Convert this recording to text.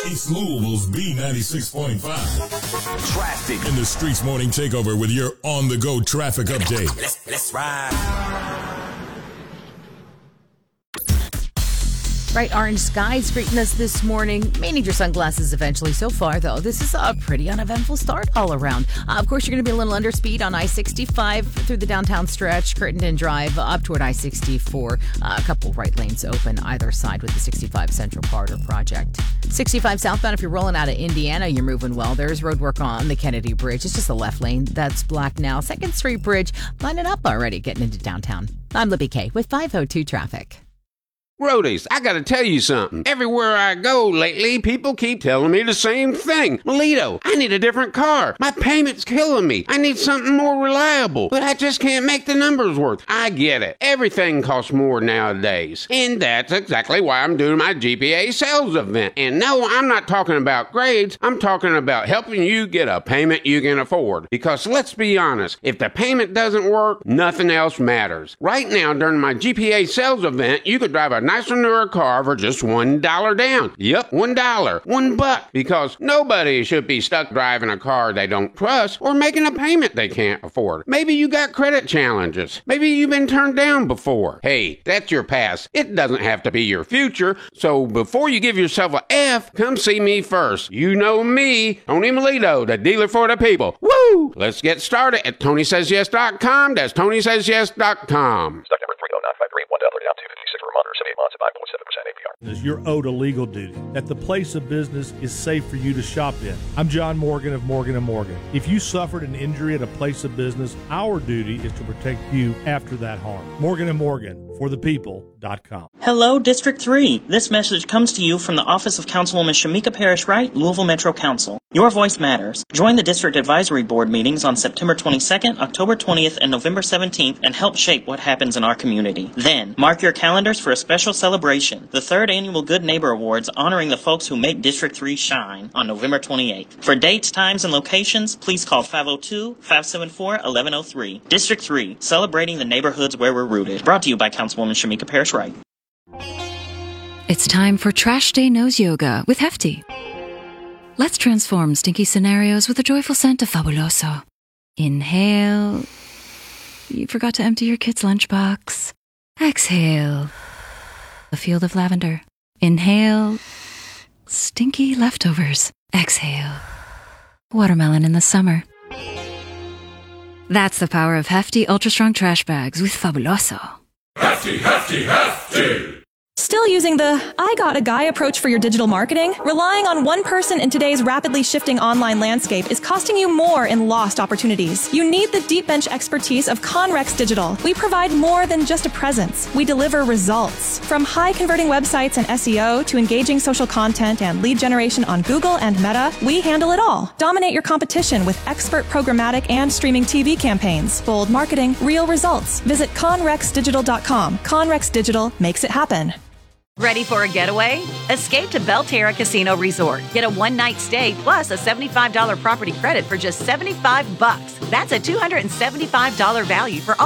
East Louisville's B96.5. Traffic. In the Streets Morning Takeover with your on-the-go traffic update. Let's ride. Bright orange skies greeting us this morning. May need your sunglasses eventually. So far, though, this is a pretty uneventful start all around. Of course, you're going to be a little underspeed on I-65 through the downtown stretch, Crittenden Drive up toward I-64. A couple right lanes open either side with the 65 Central Corridor project. 65 southbound, if you're rolling out of Indiana, you're moving well. There's road work on the Kennedy Bridge. It's just the left lane that's blocked now. 2nd Street Bridge lining up already getting into downtown. I'm Libby K with 502 Traffic. Roadies, I gotta tell you something. Everywhere I go lately, people keep telling me the same thing. Melito, I need a different car. My payment's killing me. I need something more reliable, but I just can't make the numbers work. I get it. Everything costs more nowadays. And that's exactly why I'm doing my GPA sales event. And no, I'm not talking about grades. I'm talking about helping you get a payment you can afford. Because let's be honest, if the payment doesn't work, nothing else matters. Right now, during my GPA sales event, you could drive a nicer newer car for just $1 down. Yep, $1. $1. Because nobody should be stuck driving a car they don't trust or making a payment they can't afford. Maybe you got credit challenges. Maybe you've been turned down before. Hey, that's your past. It doesn't have to be your future. So before you give yourself a F, come see me first. You know me, Tony Melito, the dealer for the people. Woo! Let's get started at TonySaysYes.com. That's TonySaysYes.com. Stock number 30953, $1 down, 256 for a month, or 78 months at 9.7% APR. You're owed a legal duty, that the place of business is safe for you to shop in. I'm John Morgan of Morgan & Morgan. If you suffered an injury at a place of business, our duty is to protect you after that harm. Morgan & Morgan, for the people.com. Hello, District 3. This message comes to you from the office of Councilwoman Shamika Parrish-Wright, Louisville Metro Council. Your voice matters. Join the District Advisory Board meetings on September 22nd, October 20th, and November 17th and help shape what happens in our community. Then, mark your calendars for a special celebration, the 3rd Annual Good Neighbor Awards honoring the folks who make District 3 shine on November 28th. For dates, times, and locations, please call 502-574-1103. District 3, celebrating the neighborhoods where we're rooted. Brought to you by Councilwoman Shamika Parrish-Wright. It's time for Trash Day Nose Yoga with Hefty. Let's transform stinky scenarios with a joyful scent of Fabuloso. Inhale. You forgot to empty your kid's lunchbox. Exhale. A field of lavender. Inhale. Stinky leftovers. Exhale. Watermelon in the summer. That's the power of Hefty Ultra Strong Trash Bags with Fabuloso. Hefty, hefty, hefty! Still using the I got a guy approach for your digital marketing? Relying on one person in today's rapidly shifting online landscape is costing you more in lost opportunities. You need the deep bench expertise of Conrex Digital. We provide more than just a presence. We deliver results. From high converting websites and SEO to engaging social content and lead generation on Google and Meta, we handle it all. Dominate your competition with expert programmatic and streaming TV campaigns. Bold marketing, real results. Visit conrexdigital.com. Conrex Digital makes it happen. Ready for a getaway? Escape to Belterra Casino Resort. Get a one-night stay plus a $75 property credit for just $75. That's a $275 value for all